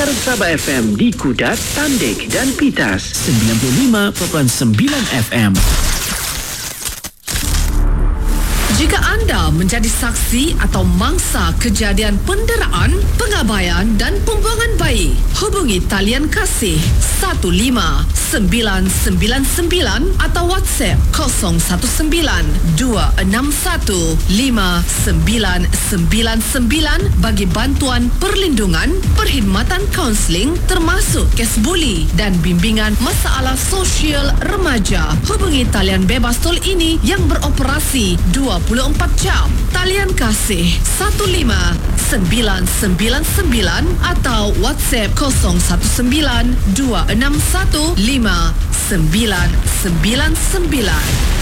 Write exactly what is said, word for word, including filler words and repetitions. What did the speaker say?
Sabah F M di Kudat, Tandik dan Pitas. sembilan puluh lima perpuluhan sembilan F M. Jika anda menjadi saksi atau mangsa kejadian penderaan, pengabaian dan pembuangan bayi, hubungi talian kasih satu lima sembilan sembilan sembilan atau WhatsApp kosong satu sembilan dua enam satu lima sembilan sembilan sembilan bagi bantuan perlindungan, perkhidmatan kaunseling termasuk kes buli dan bimbingan masalah sosial remaja. Hubungi talian bebas tol ini yang beroperasi dua puluh empat jam. Talian kasih satu lima sembilan sembilan sembilan atau WhatsApp kosong satu sembilan dua enam satu lima sembilan sembilan sembilan.